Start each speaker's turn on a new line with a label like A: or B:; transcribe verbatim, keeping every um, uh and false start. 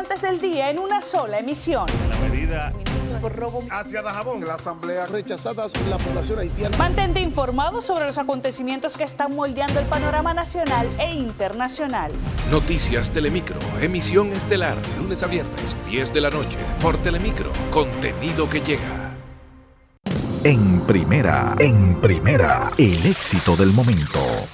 A: reportes del día en una sola emisión.
B: La medida
A: por robo
B: hacia Dajabón.
C: La asamblea rechazadas por la población haitiana.
A: Mantente informado sobre los acontecimientos que están moldeando el panorama nacional e internacional.
D: Noticias Telemicro, emisión estelar, lunes a viernes, diez de la noche, por Telemicro, contenido que llega.
E: En primera, en primera, el éxito del momento.